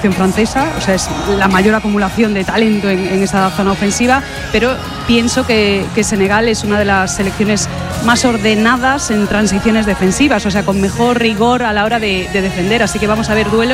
selección francesa, o sea, es la mayor acumulación de talento en esa zona ofensiva, pero pienso que Senegal es una de las selecciones más ordenadas en transiciones defensivas, o sea, con mejor rigor a la hora de defender, así que vamos a ver duelos